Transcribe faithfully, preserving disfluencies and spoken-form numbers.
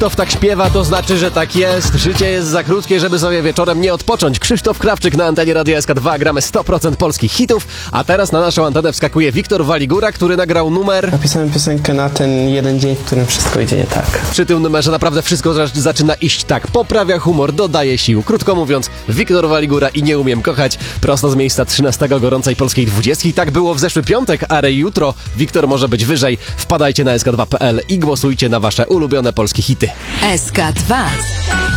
Krzysztof tak śpiewa, to znaczy, że tak jest. Życie jest za krótkie, żeby sobie wieczorem nie odpocząć. Krzysztof Krawczyk na antenie Radia S K dwa. Gramy sto procent polskich hitów, a teraz na naszą antenę wskakuje Wiktor Waligura, który nagrał numer... Napisałem piosenkę na ten jeden dzień, w którym wszystko idzie nie tak. Przy tym numerze naprawdę wszystko za- zaczyna iść tak. Poprawia humor, dodaje sił. Krótko mówiąc, Wiktor Waligura i Nie umiem kochać. Prosto z miejsca trzynastego gorącej polskiej dwudziestki. Tak było w zeszły piątek, ale jutro Wiktor może być wyżej. Wpadajcie na S K dwa kropka P L i głosujcie na wasze ulubione polskie hity. S K dwa.